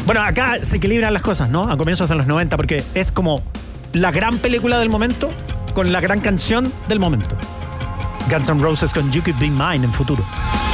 Bueno, acá se equilibran las cosas, ¿no? A comienzos de los 90, porque es como la gran película del momento con la gran canción del momento. Guns N' Roses con You Could Be Mine en futuro.